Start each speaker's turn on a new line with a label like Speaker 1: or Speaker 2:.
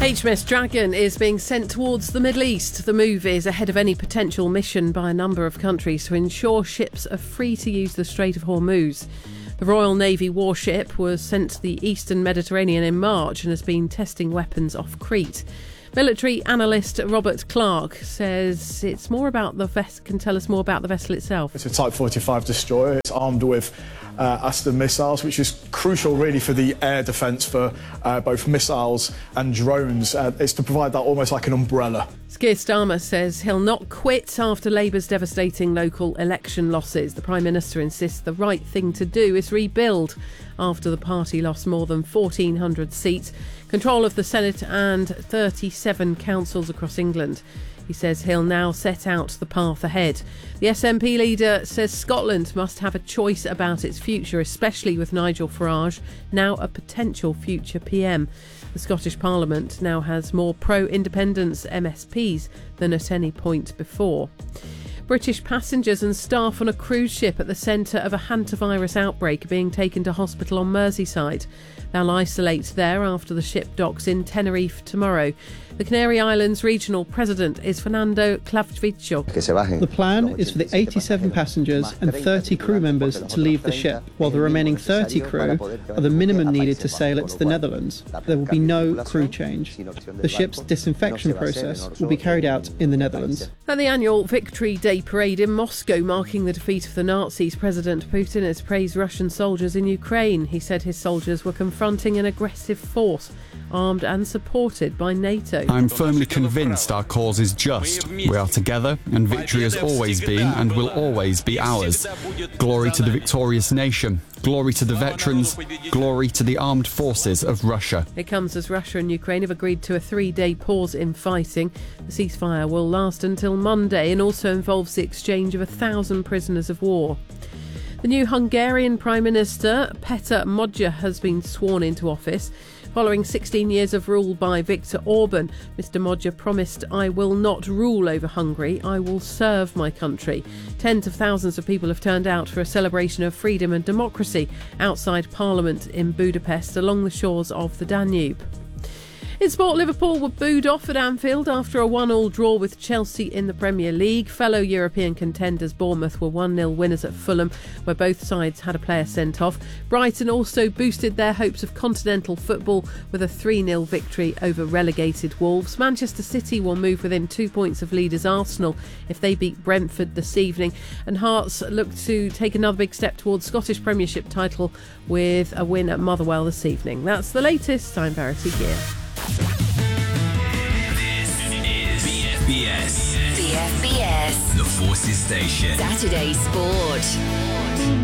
Speaker 1: HMS Dragon is being sent towards the Middle East. The move is ahead of any potential mission by a number of countries to ensure ships are free to use the Strait of Hormuz. The Royal Navy warship was sent to the eastern Mediterranean in March and has been testing weapons off Crete. Military analyst Robert Clark says it's more about can tell us more about the vessel itself.
Speaker 2: It's a Type 45 destroyer. It's armed with Aston missiles, which is crucial really for the air defence for both missiles and drones. It's to provide that almost like an umbrella.
Speaker 1: Keir Starmer says he'll not quit after Labour's devastating local election losses. The Prime Minister insists the right thing to do is rebuild after the party lost more than 1,400 seats, control of the Senate and 37 councils across England. He says he'll now set out the path ahead. The SNP leader says Scotland must have a choice about its future, especially with Nigel Farage now a potential future PM. The Scottish Parliament now has more pro-independence MSPs than at any point before. British passengers and staff on a cruise ship at the centre of a hantavirus outbreak are being taken to hospital on Merseyside. They'll isolate there after the ship docks in Tenerife tomorrow. The Canary Islands regional president is Fernando Clavvicho.
Speaker 3: The plan is for the 87 passengers and 30 crew members to leave the ship, while the remaining 30 crew are the minimum needed to sail it to the Netherlands. There will be no crew change. The ship's disinfection process will be carried out in the Netherlands.
Speaker 1: At the annual Victory Day parade in Moscow, marking the defeat of the Nazis, President Putin has praised Russian soldiers in Ukraine. He said his soldiers were confronting an aggressive force, armed and supported by NATO.
Speaker 4: I'm firmly convinced our cause is just. We are together, and victory has always been and will always be ours. Glory to the victorious nation. Glory to the veterans. Glory to the armed forces of Russia.
Speaker 1: It comes as Russia and Ukraine have agreed to a 3-day pause in fighting. The ceasefire will last until Monday and also involves the exchange of 1,000 prisoners of war. The new Hungarian Prime Minister, Peter Magyar, has been sworn into office. Following 16 years of rule by Viktor Orban, Mr Magyar promised, "I will not rule over Hungary, I will serve my country." Tens of thousands of people have turned out for a celebration of freedom and democracy outside Parliament in Budapest along the shores of the Danube. In sport, Liverpool were booed off at Anfield after a 1-1 draw with Chelsea in the Premier League. Fellow European contenders Bournemouth were 1-0 winners at Fulham, where both sides had a player sent off. Brighton also boosted their hopes of continental football with a 3-0 victory over relegated Wolves. Manchester City will move within 2 points of leaders Arsenal if they beat Brentford this evening. And Hearts look to take another big step towards Scottish Premiership title with a win at Motherwell this evening. That's the latest. I'm Verity Gear.
Speaker 5: This is BFBS.
Speaker 6: BFBS.
Speaker 5: The Forces Station.
Speaker 6: Saturday Sport.